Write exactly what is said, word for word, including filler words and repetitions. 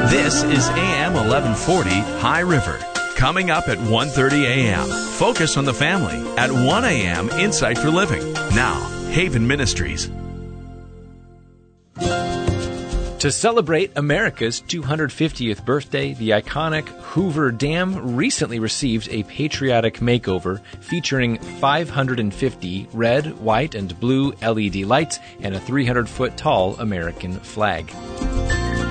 This is A M eleven forty High River. Coming up at one thirty a.m., Focus on the Family. At one a.m., Insight for Living. Now, Haven Ministries. To celebrate America's two hundred fiftieth birthday, the iconic Hoover Dam recently received a patriotic makeover featuring five hundred fifty red, white, and blue L E D lights and a three hundred foot tall American flag.